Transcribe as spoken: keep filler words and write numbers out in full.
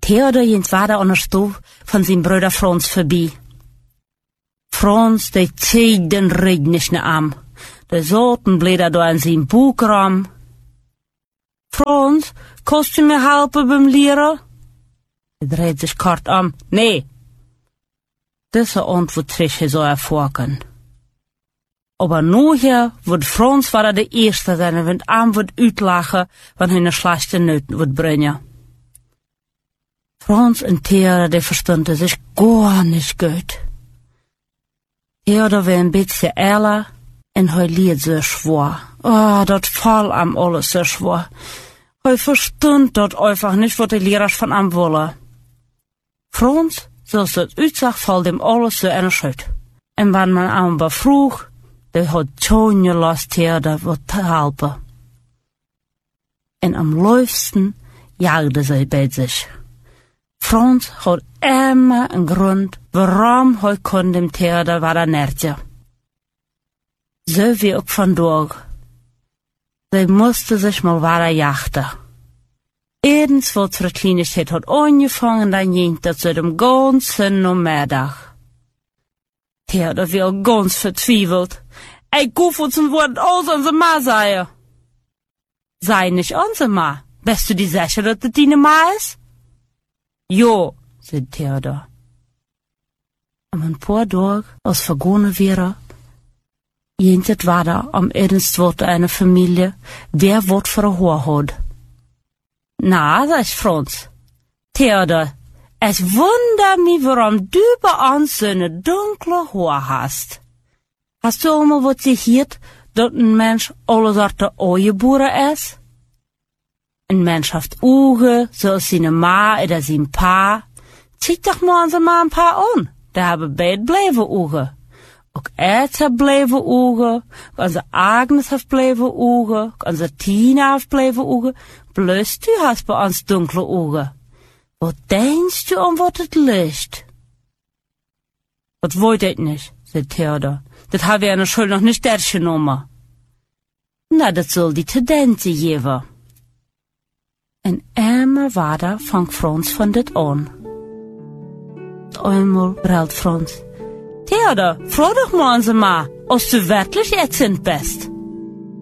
Theodor ging weiter an der Stube von seinem Bruder Franz vorbei. Franz, der zieht den Regen nicht mehr an. Der Sorten blätter da in seinem Buchraum. Franz, kannst du mir helfen beim Lehren? Er dreht sich kort um. Nee. Diese Antwort tritt er so erfolgen. Aber nachher wird Franz wieder der Erste sein, wenn er wird uitlachen, wenn er eine schlechte Noten wird bringen. Franz und Theodor, die verstanden sich gar nicht gut. Theodor war ein bisschen älter und er liet so schwer. Oh, dat fall am alles so schwer. Er verstund dort einfach nicht, was die Lehrer von ihm wollen. Franz, zoals dat uitzag, valt hem alles so eine Schuld. Und wenn man ihm befrug, der hat schon gelast, Theodor wat te helpen. Und am liefsten jagde sie bei sich. Franz hat immer einen Grund, warum er kon dem Theodor wieder nerven. So wie auch vandaag. Sie musste sich mal wieder jachten. Edens wat voor Kleinigkeit hat angefangen, dann ging das zu dem ganzen Nachmittag. Theodor war ganz vertwiebelt. Ey, guck uns ein Wort aus unsere Ma sei. Sei nicht unsere Ma. Bist du die sicher, dass das deine Ma ist? Jo, sagt Theodor. Am ein paar Tage, als vergone wäre, ging es weiter am Edens Wort einer Familie, wer Wort für ein Haar hat. Na, sagt Franz. Theodor, es wundert mich, warum du bei uns so eine dunkle Haar hast. Hast du auch mal was gehört, dass ein Mensch alle Sorten Augenbohren ist? Ein Mensch hat Augen, so als seine Ma oder sein Pa. Zieh doch mal unsere Ma ein paar an. Da haben beide bleiben Augen. Ook Ed hat bleiben Augen, onze Agnes hat bleiben Augen, onze Tina hat bleiben Augen, bloß du hast bei uns dunkle Augen. Wat denkst du an wat het licht? Dat wollt ich nicht, sagt Theodor. Das habe ich an der Schule noch nicht durchgenommen. Na, das soll die Tendenz geben. En immer weiter fängt Franz von dit an. Einmal brüllt Franz. Theodor, frag doch mal unsere Ma, ob du wirklich ätzend bist.